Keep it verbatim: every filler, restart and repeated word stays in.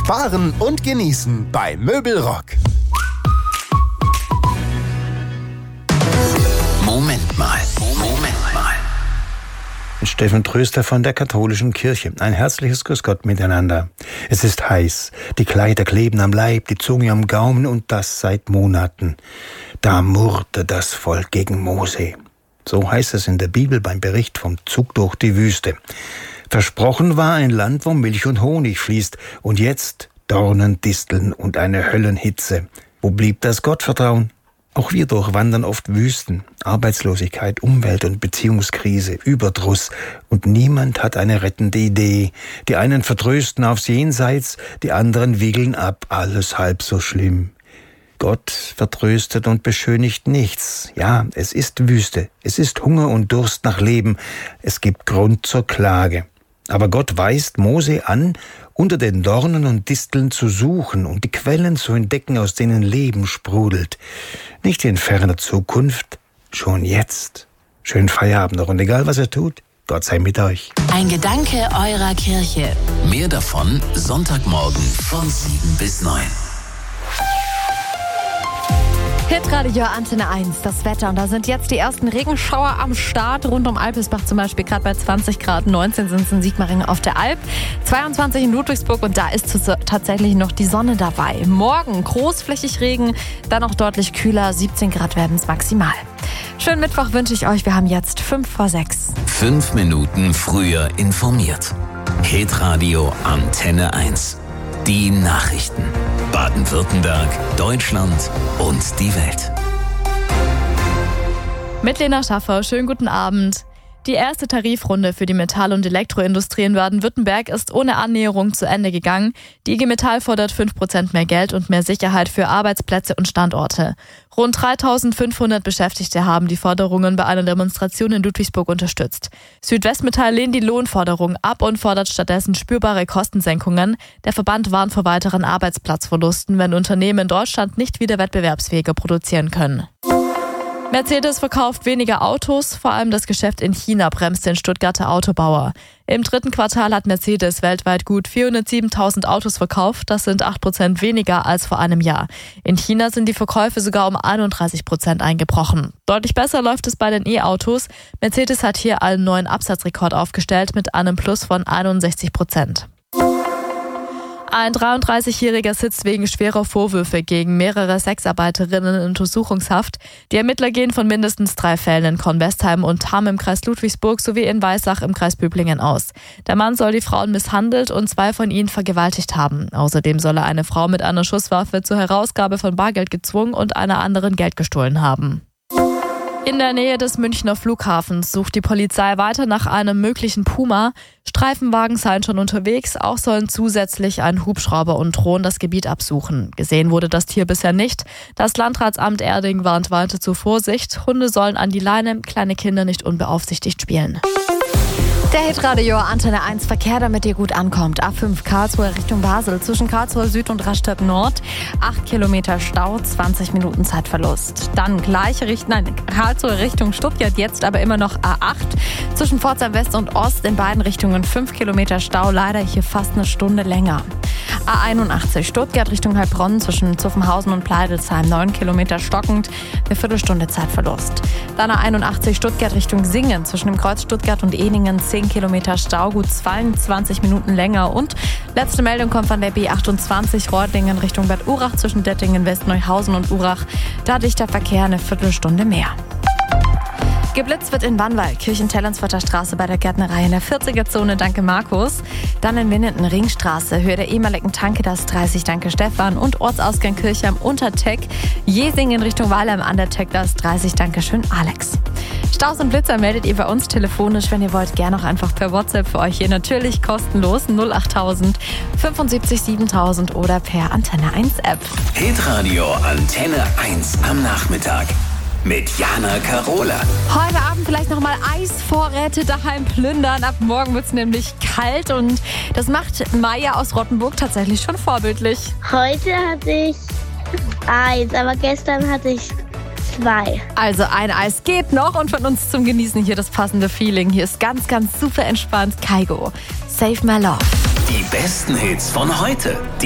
Sparen und genießen bei Möbelrock. Moment mal, Moment mal. Steffen Tröster von der Katholischen Kirche. Ein herzliches Grüß Gott miteinander. Es ist heiß, die Kleider kleben am Leib, die Zunge am Gaumen und das seit Monaten. Da murrte das Volk gegen Mose. So heißt es in der Bibel beim Bericht vom Zug durch die Wüste. Versprochen war ein Land, wo Milch und Honig fließt. Und jetzt Dornen, Disteln und eine Höllenhitze. Wo blieb das Gottvertrauen? Auch wir durchwandern oft Wüsten, Arbeitslosigkeit, Umwelt- und Beziehungskrise, Überdruss. Und niemand hat eine rettende Idee. Die einen vertrösten aufs Jenseits, die anderen wiegeln ab. Alles halb so schlimm. Gott vertröstet und beschönigt nichts. Ja, es ist Wüste. Es ist Hunger und Durst nach Leben. Es gibt Grund zur Klage. Aber Gott weist Mose an, unter den Dornen und Disteln zu suchen und die Quellen zu entdecken, aus denen Leben sprudelt. Nicht in ferner Zukunft, schon jetzt. Schönen Feierabend noch und egal was er tut, Gott sei mit euch. Ein Gedanke eurer Kirche. Mehr davon Sonntagmorgen von sieben bis neun. Hitradio Antenne eins, das Wetter. Und da sind jetzt die ersten Regenschauer am Start. Rund um Alpesbach zum Beispiel gerade bei zwanzig Grad, neunzehn sind es in Sigmaringen auf der Alp, zweiundzwanzig in Ludwigsburg und da ist tatsächlich noch die Sonne dabei. Morgen großflächig Regen, dann auch deutlich kühler, siebzehn Grad werden es maximal. Schönen Mittwoch wünsche ich euch. Wir haben jetzt fünf vor sechs. Fünf Minuten früher informiert. Hitradio Antenne eins. Die Nachrichten. Baden-Württemberg, Deutschland und die Welt. Mit Lena Schaffer, schönen guten Abend. Die erste Tarifrunde für die Metall- und Elektroindustrie in Baden-Württemberg ist ohne Annäherung zu Ende gegangen. Die I G Metall fordert fünf Prozent mehr Geld und mehr Sicherheit für Arbeitsplätze und Standorte. Rund dreitausendfünfhundert Beschäftigte haben die Forderungen bei einer Demonstration in Ludwigsburg unterstützt. Südwestmetall lehnt die Lohnforderung ab und fordert stattdessen spürbare Kostensenkungen. Der Verband warnt vor weiteren Arbeitsplatzverlusten, wenn Unternehmen in Deutschland nicht wieder wettbewerbsfähiger produzieren können. Mercedes verkauft weniger Autos, vor allem das Geschäft in China bremst den Stuttgarter Autobauer. Im dritten Quartal hat Mercedes weltweit gut vierhundertsiebentausend Autos verkauft, das sind acht Prozent weniger als vor einem Jahr. In China sind die Verkäufe sogar um einunddreißig Prozent eingebrochen. Deutlich besser läuft es bei den E-Autos. Mercedes hat hier einen neuen Absatzrekord aufgestellt mit einem Plus von einundsechzig Prozent. Ein dreiunddreißigjähriger sitzt wegen schwerer Vorwürfe gegen mehrere Sexarbeiterinnen in Untersuchungshaft. Die Ermittler gehen von mindestens drei Fällen in Kornwestheim und Hamm im Kreis Ludwigsburg sowie in Weissach im Kreis Böblingen aus. Der Mann soll die Frauen misshandelt und zwei von ihnen vergewaltigt haben. Außerdem soll er eine Frau mit einer Schusswaffe zur Herausgabe von Bargeld gezwungen und einer anderen Geld gestohlen haben. In der Nähe des Münchner Flughafens sucht die Polizei weiter nach einem möglichen Puma. Streifenwagen seien schon unterwegs, auch sollen zusätzlich ein Hubschrauber und Drohnen das Gebiet absuchen. Gesehen wurde das Tier bisher nicht. Das Landratsamt Erding warnt weiter zur Vorsicht. Hunde sollen an die Leine, kleine Kinder nicht unbeaufsichtigt spielen. Der Hitradio Antenne eins Verkehr, damit ihr gut ankommt. A fünf Karlsruhe Richtung Basel. Zwischen Karlsruhe Süd und Rastatt Nord. acht Kilometer Stau, zwanzig Minuten Zeitverlust. Dann gleiche Richtung, nein, Karlsruhe Richtung Stuttgart, jetzt aber immer noch A acht. Zwischen Pforzheim West und Ost in beiden Richtungen fünf Kilometer Stau. Leider hier fast eine Stunde länger. A einundachtzig Stuttgart Richtung Heilbronn zwischen Zuffenhausen und Pleidelsheim. neun Kilometer stockend, eine Viertelstunde Zeitverlust. Dann A einundachtzig Stuttgart Richtung Singen zwischen dem Kreuz Stuttgart und Ehningen. zehn Kilometer Stau, gut zweiundzwanzig Minuten länger. Und letzte Meldung kommt von der B achtundzwanzig Reutlingen Richtung Bad Urach zwischen Dettingen, Westneuhausen und Urach. Da dichter Verkehr, eine Viertelstunde mehr. Geblitzt wird in Bannwald, Kirchentellensvierter Straße bei der Gärtnerei in der vierziger Zone, danke Markus. Dann in Winnenden, Ringstraße, Höhe der ehemaligen Tanke, das dreißig, danke Stefan. Und Ortsausgang Kirchheim Unterteck, Jesing in Richtung Weilheim an der Teck, das dreißig, danke schön Alex. Staus und Blitzer meldet ihr bei uns telefonisch, wenn ihr wollt, gerne auch einfach per WhatsApp für euch hier natürlich kostenlos null achttausend fünfundsiebzig siebentausend oder per Antenne eins App. Hitradio Antenne eins am Nachmittag mit Jana Karola. Heute Abend vielleicht nochmal Eisvorräte daheim plündern. Ab morgen wird es nämlich kalt und das macht Maya aus Rottenburg tatsächlich schon vorbildlich. Heute hatte ich eins, aber gestern hatte ich zwei. Also ein Eis geht noch und von uns zum Genießen hier das passende Feeling. Hier ist ganz, ganz super entspannt Kaigo. Save My Love. Die besten Hits von heute.